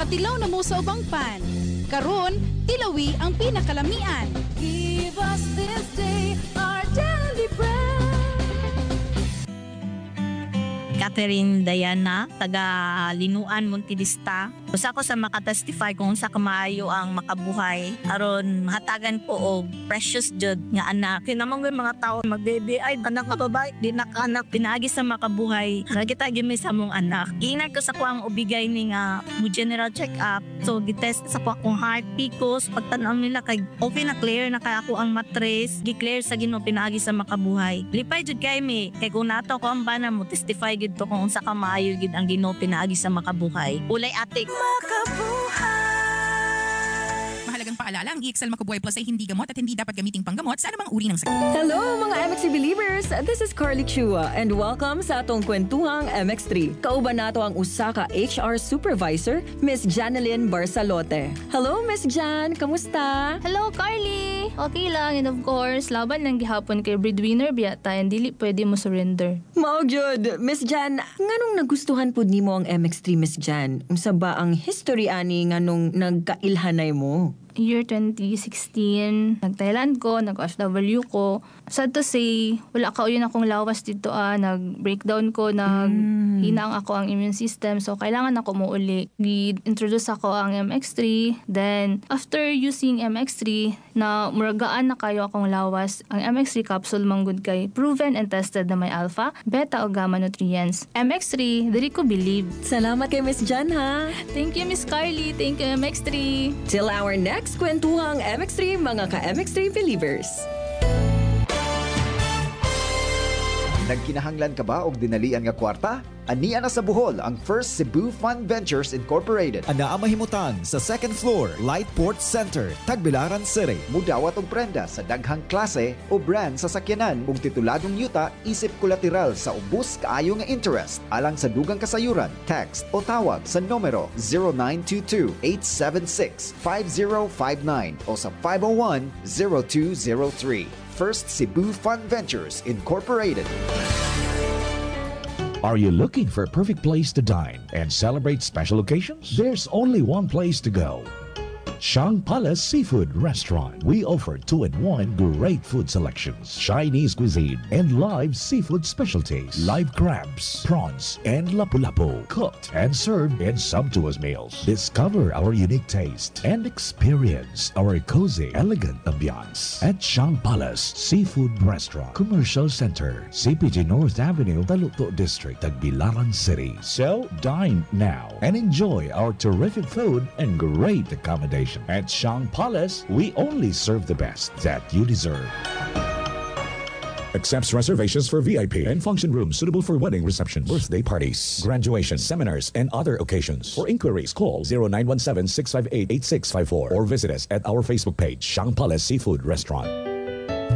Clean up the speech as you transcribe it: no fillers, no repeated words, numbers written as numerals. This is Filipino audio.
Matilaw na mo sa ubang pan. Karon, tilawi ang pinakalamian. Give us this day our daily bread. Catherine Diana, taga Linuan, Montidista. Usa ko sa makatestify kung sa kamaayo ang makabuhay aron mahatagan ko og precious jud nga anak. Kinamang mga tao magbebe ay anak nga babae di nakanak pinaagi sa makabuhay. Kita gimi sa mong anak. Giinag ko sa kuang ubigay ni nga mo general check up. So gitest sa kuang heart picos pagtan-aw nila kay okay na clear na kay ako ang matres, gi-clear sa Ginoo pinaagi sa makabuhay. Lipay jud kay mi kay kung nato ko ang bana mo testify gid to kung unsa ka maayo gid ang Ginoo pinaagi sa makabuhay. Ulay atik Mahalagang paalala, ang EXL Makubuhay Plus ay hindi gamot at hindi dapat gamiting panggamot sa anumang uri ng sakit. Hello mga MXC believers! This is Carly Chua and welcome sa atong kwentuhang MX3. Kauban nato ang usa ka HR Supervisor, Miss Janeline Barsalote. Hello Miss Jan, kamusta? Hello, Carly! Okay lang, and of course, laban lang gihapon kay breadwinner biyata and dili pwede mo surrender. Mao gyud, Miss Jan, nganong nagustuhan pud nimo ang MX3 Miss Jan? Unsa ba ang history ani nganong nagkailhanay mo? Year 2016, nag-Thailand ko, nag-OFW ko. Sad to say, wala ka yun akong lawas dito nag-breakdown ko, hinang ako ang immune system. So, kailangan ako muuli. Gi-introduce ako ang MX3. Then, after using MX3, na muragaan na kayo akong lawas, ang MX3 capsule manggod kay proven and tested na may alpha, beta o gamma nutrients. MX3, dili ko believe. Salamat kay Miss Jan ha. Thank you, Miss Carly. Thank you, MX3. Till our next kwentuhang MX3 mga ka-MX3 believers. Nagkinahanglan ka ba og dinalian nga kwarta? Ania na sa Bohol ang First Cebu Fund Ventures Incorporated. Ana ang mahimutan sa second floor, Lightport Center, Tagbilaran City. Mudawat og prenda sa daghang klase o brand sa sakyanan ug tituladong yuta isip kolateral sa ubos kaayo nga interest. Alang sa dugang kasayuran, text o tawag sa numero 0922-876-5059 o sa 501-0203. First Cebu Fund Ventures Incorporated. Are you looking for a perfect place to dine and celebrate special occasions? There's only one place to go. Shang Palace Seafood Restaurant. We offer 2-in-1 great food selections, Chinese cuisine, and live seafood specialties, live crabs, prawns, and lapu-lapu, cooked and served in sumptuous meals. Discover our unique taste and experience our cozy, elegant ambiance at Shang Palace Seafood Restaurant, Commercial Center, CPG North Avenue, Taluto District, Tagbilaran City. So, dine now and enjoy our terrific food and great accommodation. At Shang Palace, we only serve the best that you deserve. Accepts reservations for VIP and function rooms suitable for wedding receptions, birthday parties, graduations, seminars, and other occasions. For inquiries, call 0917-658-8654 or visit us at our Facebook page, Shang Palace Seafood Restaurant.